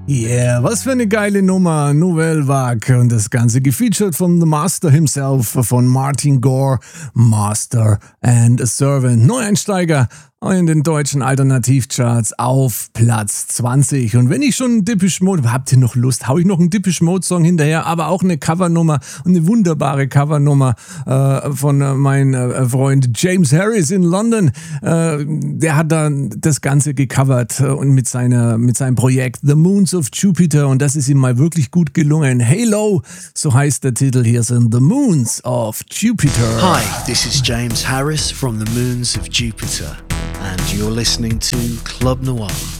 Yeah, was für eine geile Nummer, Nouvelle Vague und das Ganze gefeatured von The Master himself, von Martin Gore, Master and a Servant, Neueinsteiger in den deutschen Alternativcharts auf Platz 20. Und wenn ich schon Depeche Mode, habt ihr noch Lust, hau ich noch einen Depeche Mode Song hinterher, aber auch eine Covernummer, eine wunderbare Covernummer von meinem Freund James Harris in London. Der hat dann das Ganze gecovert und mit seinem Projekt The Moons of Jupiter, und das ist ihm mal wirklich gut gelungen. Halo, so heißt der Titel. Hier sind The Moons of Jupiter. Hi, this is James Harris from The Moons of Jupiter, and you're listening to Club Noir.